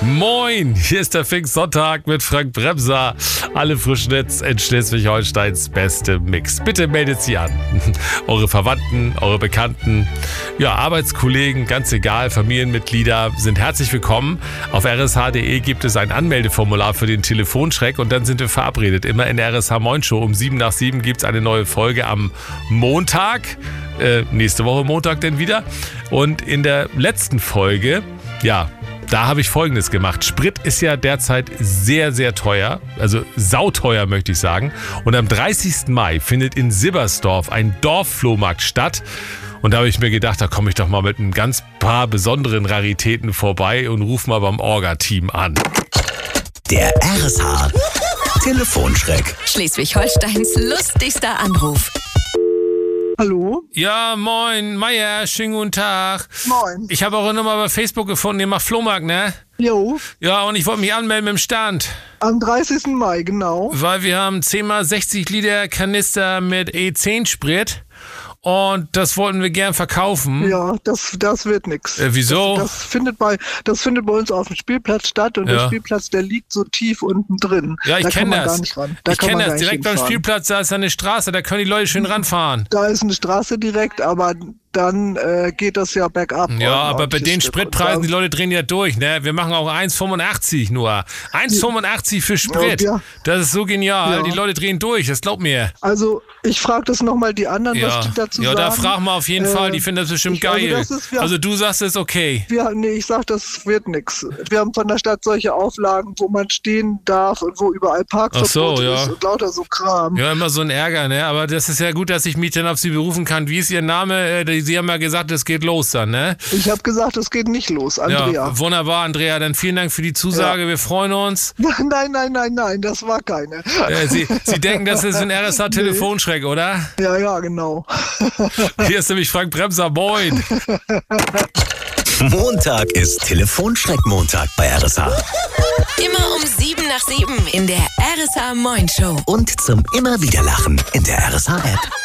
Moin, hier ist der Pfingstsonntag mit Frank Bremser. Alle Frischnetz in Schleswig-Holsteins beste Mix. Bitte meldet sie an. Eure Verwandten, eure Bekannten, ja, Arbeitskollegen, ganz egal, Familienmitglieder sind herzlich willkommen. Auf rsh.de gibt es ein Anmeldeformular für den Telefonschreck und dann sind wir verabredet. Immer in der RSH Moin Show um 7 nach 7 gibt es eine neue Folge am Montag. Nächste Woche Montag denn wieder. Und in der letzten Folge, ja, da habe ich Folgendes gemacht. Sprit ist ja derzeit sehr, sehr teuer. Also sauteuer, möchte ich sagen. Und am 30. Mai findet in Sibbersdorf ein Dorfflohmarkt statt. Und da habe ich mir gedacht, da komme ich doch mal mit ein ganz paar besonderen Raritäten vorbei und rufe mal beim Orga-Team an. Der RSH Telefonschreck. Schleswig-Holsteins lustigster Anruf. Hallo? Ja, moin, Meier, schönen guten Tag. Moin. Ich habe eure Nummer bei Facebook gefunden, ihr macht Flohmarkt, ne? Jo, Ja, und ich wollte mich anmelden mit dem Stand. am 30. Mai, genau. Weil wir haben 10x60 Liter Kanister mit E10-Sprit und das wollten wir gern verkaufen. Ja, das wird nix. Wieso? Das findet bei uns auf dem Spielplatz statt und Ja. der Spielplatz, der liegt so tief unten drin. Ja, ich da kann kenne man das. gar nicht ran. Da Ich kann man kenne gar das. nicht Direkt beim hinfahren. Spielplatz, da ist eine Straße, da können die Leute schön ranfahren. Da ist eine Straße direkt, aber dann geht das ja bergab. Ja, aber bei ordentliches den Stück. Spritpreisen, Und die Leute drehen ja durch, ne? Wir machen auch 1,85 nur. 1,85 für Sprit. Ja. Das ist so genial. Ja. Die Leute drehen durch, das glaubt mir. Also, ich frage das nochmal die anderen, Ja, was die dazu ja, sagen. da fragen wir auf jeden Fall. Die finden das bestimmt also geil. das ist- ja. Also du sagst, es ist okay. Ich sag, das wird nix. Wir haben von der Stadt solche Auflagen, wo man stehen darf und wo überall Parkverbot Ach so, ja. ist und lauter so Kram. Ja, immer so ein Ärger, ne? Aber das ist ja gut, dass ich mich dann auf Sie berufen kann. Wie ist Ihr Name? Sie haben ja gesagt, es geht los dann, ne? Ich habe gesagt, es geht nicht los, Andrea. Ja, wunderbar, Andrea. Dann vielen Dank für die Zusage. Ja. Wir freuen uns. Nein, das war keine. Sie denken, das ist ein RSH-Telefonschreck, oder? Ja, genau. Hier ist nämlich Frank Bremser. Moin. Montag ist Telefonschreck-Montag bei RSH. Immer um 7 nach 7 in der RSH Moin Show. Und zum immer wieder Lachen in der RSH-App.